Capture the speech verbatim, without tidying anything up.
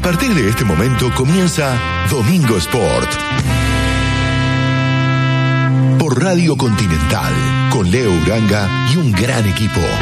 partir de este momento comienza Domingo Sport. Por Radio Continental, con Leo Uranga y un gran equipo.